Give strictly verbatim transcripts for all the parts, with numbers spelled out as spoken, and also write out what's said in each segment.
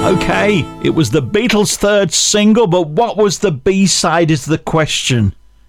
Okay, it was the Beatles' third single, but what was the B-side is the question.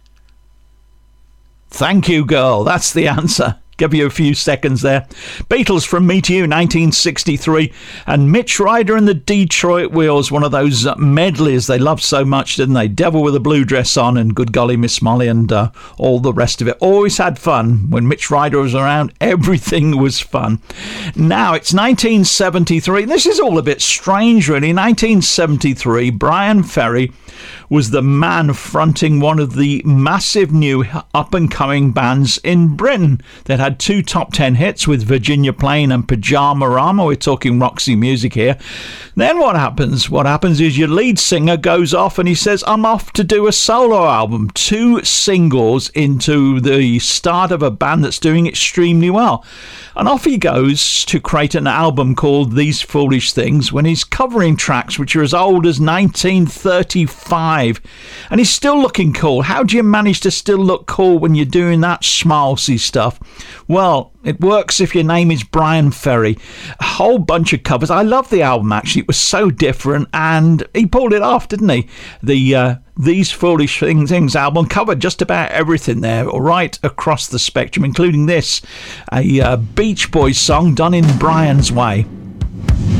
Thank you, girl. That's the answer. Give you a few seconds there. Beatles from Me to You, nineteen sixty-three, and Mitch Ryder and the Detroit Wheels, one of those medleys they loved so much, didn't they? Devil with a Blue Dress On and Good Golly Miss Molly and uh, all the rest of it. Always had fun. When Mitch Ryder was around, everything was fun. Now, it's nineteen seventy-three. This is all a bit strange, really. nineteen seventy-three, Brian Ferry was the man fronting one of the massive new up-and-coming bands in Britain that had two top ten hits with Virginia Plain and Pajama Rama. We're talking Roxy Music here. Then what happens? What happens is your lead singer goes off and he says, I'm off to do a solo album. Two singles into the start of a band that's doing extremely well. And off he goes to create an album called These Foolish Things when he's covering tracks which are as old as nineteen thirty-five. And he's still looking cool. How do you manage to still look cool when you're doing that schmaltzy stuff? Well, it works if your name is Brian Ferry. A whole bunch of covers. I love the album, actually. It was so different, and he pulled it off, didn't he? The uh, These Foolish Things, Things album covered just about everything there, right across the spectrum, including this, a uh, Beach Boys song done in Brian's way.